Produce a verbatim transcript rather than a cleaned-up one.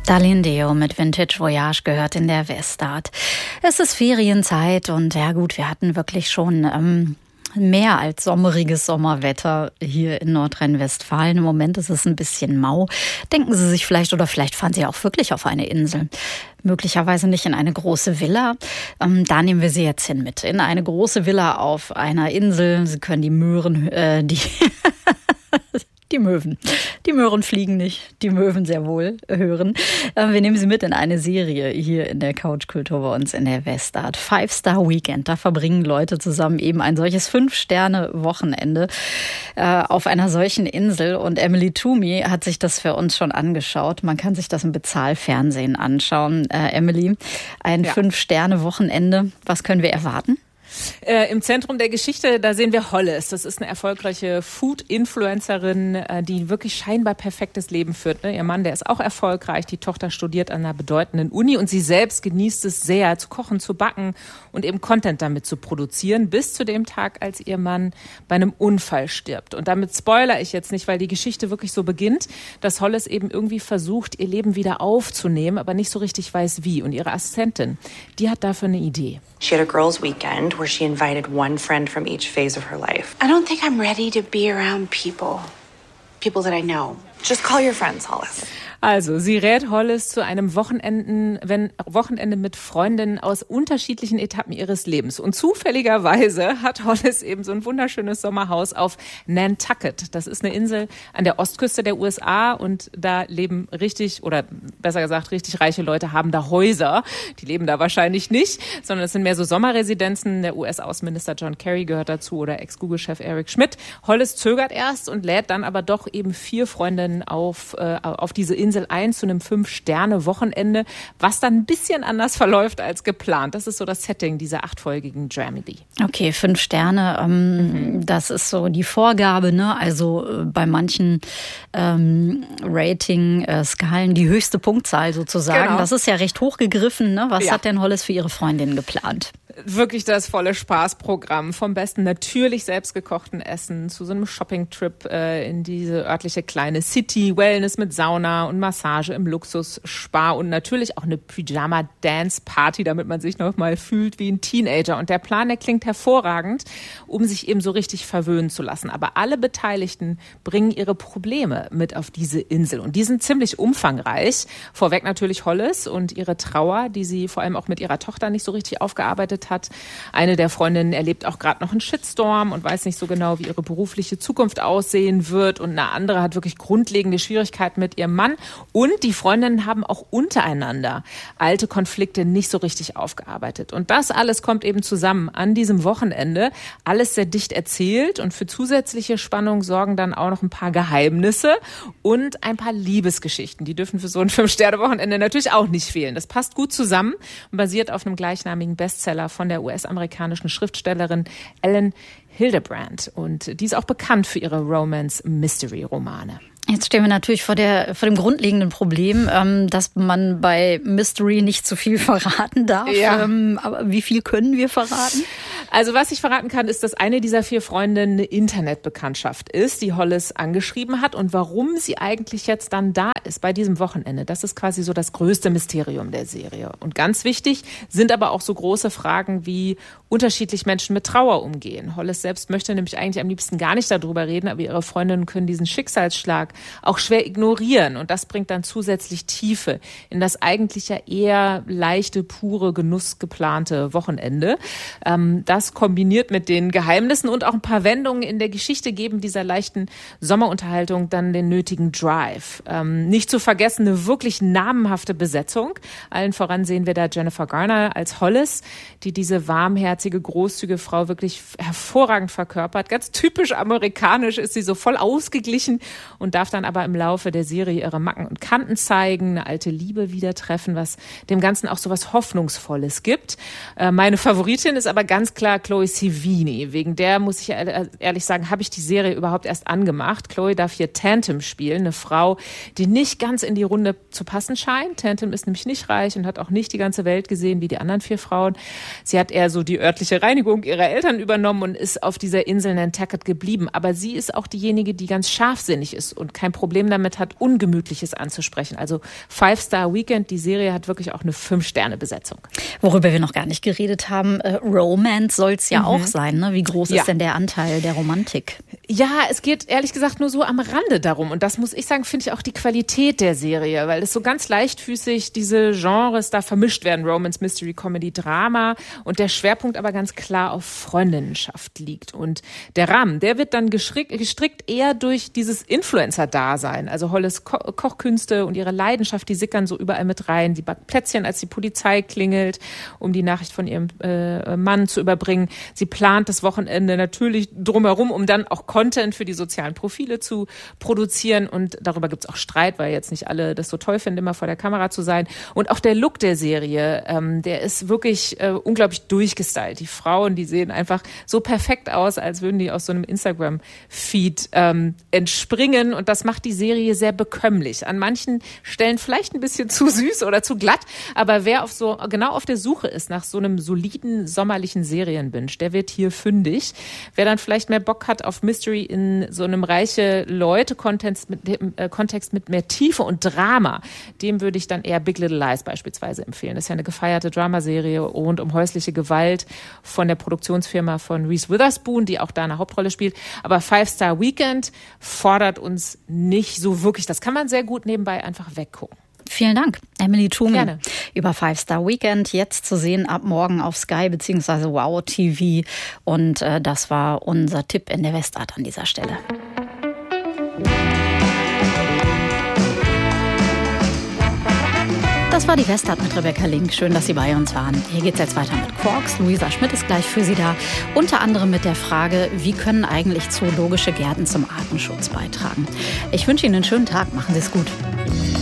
Darlene Deo mit Vintage Voyage gehört in der Westart. Es ist Ferienzeit und ja gut, wir hatten wirklich schon ähm, mehr als sommeriges Sommerwetter hier in Nordrhein-Westfalen. Im Moment ist es ein bisschen mau. Denken Sie sich vielleicht, oder vielleicht fahren Sie auch wirklich auf eine Insel. Möglicherweise nicht in eine große Villa. Ähm, da nehmen wir Sie jetzt hin mit. In eine große Villa auf einer Insel. Sie können die Möhren, äh, die... Die Möwen. Die Möhren fliegen nicht, die Möwen sehr wohl hören. Wir nehmen Sie mit in eine Serie hier in der Couchkultur bei uns in der Westart. Five Star Weekend. Da verbringen Leute zusammen eben ein solches Fünf-Sterne-Wochenende äh, auf einer solchen Insel. Und Emily Toomey hat sich das für uns schon angeschaut. Man kann sich das im Bezahlfernsehen anschauen. Äh, Emily, ein ja. Fünf-Sterne-Wochenende. Was können wir erwarten? Äh, Im Zentrum der Geschichte, da sehen wir Hollis. Das ist eine erfolgreiche Food-Influencerin, äh, die wirklich scheinbar perfektes Leben führt. Ne? Ihr Mann, der ist auch erfolgreich. Die Tochter studiert an einer bedeutenden Uni und sie selbst genießt es sehr, zu kochen, zu backen und eben Content damit zu produzieren, bis zu dem Tag, als ihr Mann bei einem Unfall stirbt. Und damit spoilere ich jetzt nicht, weil die Geschichte wirklich so beginnt, dass Hollis eben irgendwie versucht, ihr Leben wieder aufzunehmen, aber nicht so richtig weiß wie. Und ihre Assistentin, die hat dafür eine Idee. She had a girls' weekend where she invited one friend from each phase of her life. I don't think I'm ready to be around people. People that I know. Just call your friends, Hollis. Also, sie rät Hollis zu einem Wochenenden, wenn, Wochenende mit Freundinnen aus unterschiedlichen Etappen ihres Lebens. Und zufälligerweise hat Hollis eben so ein wunderschönes Sommerhaus auf Nantucket. Das ist eine Insel an der Ostküste der U S A und da leben richtig, oder besser gesagt, richtig reiche Leute haben da Häuser. Die leben da wahrscheinlich nicht, sondern es sind mehr so Sommerresidenzen. Der U S-Außenminister John Kerry gehört dazu oder Ex-Google-Chef Eric Schmidt. Hollis zögert erst und lädt dann aber doch eben vier Freundinnen auf, äh, auf diese Insel ein zu einem Fünf-Sterne-Wochenende, was dann ein bisschen anders verläuft als geplant. Das ist so das Setting dieser achtfolgigen Dramedy. Okay, fünf Sterne, ähm, mhm. das ist so die Vorgabe, ne? Also äh, bei manchen ähm, Rating-Skalen äh, die höchste Punktzahl sozusagen. Genau. Das ist ja recht hochgegriffen, ne? Was ja. hat denn Hollis für ihre Freundin geplant? Wirklich das volle Spaßprogramm. Vom besten natürlich selbstgekochten Essen zu so einem Shoppingtrip äh, in diese örtliche kleine City, Wellness mit Sauna und Massage im Luxus-Spa und natürlich auch eine Pyjama-Dance-Party, damit man sich noch mal fühlt wie ein Teenager. Und der Plan, der klingt hervorragend, um sich eben so richtig verwöhnen zu lassen. Aber alle Beteiligten bringen ihre Probleme mit auf diese Insel und die sind ziemlich umfangreich. Vorweg natürlich Hollis und ihre Trauer, die sie vor allem auch mit ihrer Tochter nicht so richtig aufgearbeitet hat. Eine der Freundinnen erlebt auch gerade noch einen Shitstorm und weiß nicht so genau, wie ihre berufliche Zukunft aussehen wird. Und eine andere hat wirklich grundlegende Schwierigkeiten mit ihrem Mann. Und die Freundinnen haben auch untereinander alte Konflikte nicht so richtig aufgearbeitet. Und das alles kommt eben zusammen an diesem Wochenende. Alles sehr dicht erzählt und für zusätzliche Spannung sorgen dann auch noch ein paar Geheimnisse und ein paar Liebesgeschichten. Die dürfen für so ein Fünf-Sterne-Wochenende natürlich auch nicht fehlen. Das passt gut zusammen und basiert auf einem gleichnamigen Bestseller von der U S-amerikanischen Schriftstellerin Ellen Hildebrand. Und die ist auch bekannt für ihre Romance-Mystery-Romane. Jetzt stehen wir natürlich vor der vor dem grundlegenden Problem, ähm, dass man bei Mystery nicht zu viel verraten darf. Ja. Ähm, aber wie viel können wir verraten? Also was ich verraten kann, ist, dass eine dieser vier Freundinnen eine Internetbekanntschaft ist, die Hollis angeschrieben hat. Und warum sie eigentlich jetzt dann da ist bei diesem Wochenende, das ist quasi so das größte Mysterium der Serie. Und ganz wichtig sind aber auch so große Fragen, wie unterschiedlich Menschen mit Trauer umgehen. Hollis selbst möchte nämlich eigentlich am liebsten gar nicht darüber reden, aber ihre Freundinnen können diesen Schicksalsschlag auch schwer ignorieren. Und das bringt dann zusätzlich Tiefe in das eigentlich ja eher leichte, pure, genussgeplante Wochenende. Ähm, das kombiniert mit den Geheimnissen und auch ein paar Wendungen in der Geschichte geben dieser leichten Sommerunterhaltung dann den nötigen Drive. Ähm, nicht zu vergessen eine wirklich namenhafte Besetzung. Allen voran sehen wir da Jennifer Garner als Hollis, die diese warmherzige, großzügige Frau wirklich hervorragend verkörpert. Ganz typisch amerikanisch ist sie so voll ausgeglichen und darf dann aber im Laufe der Serie ihre Macken und Kanten zeigen, eine alte Liebe wieder treffen, was dem Ganzen auch so was Hoffnungsvolles gibt. Äh, meine Favoritin ist aber ganz klar Chloe Sevigny. Wegen der, muss ich ehrlich sagen, habe ich die Serie überhaupt erst angemacht. Chloe darf hier Tatum spielen, eine Frau, die nicht ganz in die Runde zu passen scheint. Tatum ist nämlich nicht reich und hat auch nicht die ganze Welt gesehen wie die anderen vier Frauen. Sie hat eher so die örtliche Reinigung ihrer Eltern übernommen und ist auf dieser Insel Nantucket geblieben. Aber sie ist auch diejenige, die ganz scharfsinnig ist und kein Problem damit hat, Ungemütliches anzusprechen. Also Five Star Weekend, die Serie hat wirklich auch eine Fünf-Sterne-Besetzung. Worüber wir noch gar nicht geredet haben, äh, Romance soll es ja mhm. auch sein. Ne? Wie groß ja. ist denn der Anteil der Romantik? Ja, es geht ehrlich gesagt nur so am Rande darum. Und das muss ich sagen, finde ich auch die Qualität der Serie, weil es so ganz leichtfüßig diese Genres da vermischt werden. Romance, Mystery, Comedy, Drama. Und der Schwerpunkt aber ganz klar auf Freundinnenschaft liegt. Und der Rahmen, der wird dann gestrickt, gestrickt eher durch dieses Influencer-Dasein. Also Holles Ko- Kochkünste und ihre Leidenschaft, die sickern so überall mit rein. Sie backt Plätzchen, als die Polizei klingelt, um die Nachricht von ihrem äh, Mann zu überbringen. Sie plant das Wochenende natürlich drumherum, um dann auch Content für die sozialen Profile zu produzieren. Und darüber gibt's auch Streit, weil jetzt nicht alle das so toll finden, immer vor der Kamera zu sein. Und auch der Look der Serie, ähm, der ist wirklich äh, unglaublich durchgestylt. Die Frauen, die sehen einfach so perfekt aus, als würden die aus so einem Instagram-Feed ähm, entspringen. Und das macht die Serie sehr bekömmlich. An manchen Stellen vielleicht ein bisschen zu süß oder zu glatt. Aber wer auf so genau auf der Suche ist nach so einem soliden sommerlichen Serienbinge, der wird hier fündig. Wer dann vielleicht mehr Bock hat auf Mystery in so einem reiche Leute-Kontext mit, äh, Kontext mit mehr Tiefe und Drama, dem würde ich dann eher Big Little Lies beispielsweise empfehlen. Das ist ja eine gefeierte Dramaserie rund um häusliche Gewalt von der Produktionsfirma von Reese Witherspoon, die auch da eine Hauptrolle spielt. Aber Five Star Weekend fordert uns nicht so wirklich. Das kann man sehr gut nebenbei einfach weggucken. Vielen Dank, Emily Thumann. Gerne. Über Five Star Weekend, jetzt zu sehen ab morgen auf Sky bzw. Wow T V. Und äh, das war unser Tipp in der Westart an dieser Stelle. Das war die Westart mit Rebecca Link. Schön, dass Sie bei uns waren. Hier geht's jetzt weiter mit Quarks. Luisa Schmidt ist gleich für Sie da. Unter anderem mit der Frage, wie können eigentlich zoologische Gärten zum Artenschutz beitragen? Ich wünsche Ihnen einen schönen Tag. Machen Sie es gut.